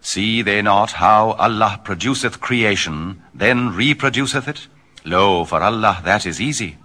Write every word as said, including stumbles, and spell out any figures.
See they not how Allah produceth creation, then reproduceth it? Lo, for Allah that is easy.